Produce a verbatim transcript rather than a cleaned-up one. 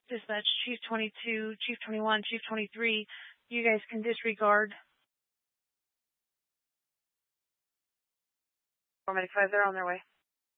Dispatch, Chief twenty-two, Chief twenty-one, Chief twenty-three, you guys can disregard. four five, they're on their way.